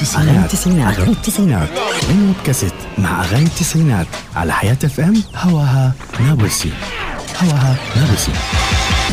أغاني التسعينات غنوة كاسيت مع أغاني التسعينات على حياة FM. هواها نابلسي.